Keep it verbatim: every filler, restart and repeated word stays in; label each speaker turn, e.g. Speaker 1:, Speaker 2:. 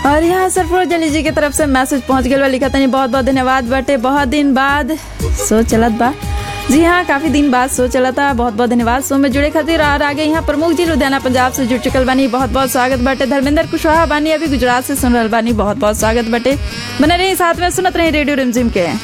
Speaker 1: और यहाँ सरफरोज अली जी के तरफ से मैसेज पहुंच गया, लिखा तनी बहुत बहुत धन्यवाद बटे, बहुत दिन बाद सो चलत बा। जी हाँ, काफी दिन बाद सो चला था, बहुत बहुत धन्यवाद शो में जुड़े खातिर। और आगे यहाँ प्रमुख जी लुधियाना पंजाब से जुड़ चुकल बानी, बहुत बहुत स्वागत बटे। धर्मेंद्र कुशवाहा बानी अभी गुजरात से सुन रहल बानी, बहुत बहुत स्वागत बटे। बने रही साथ में सुनत रही रेडियो रिमझिम के।